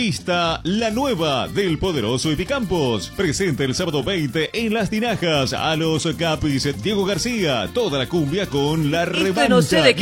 Revista La Nueva del poderoso Epicampos. Presente el sábado 20 en Las Tinajas a los Capis Diego García. Toda la cumbia con la revancha. No sé de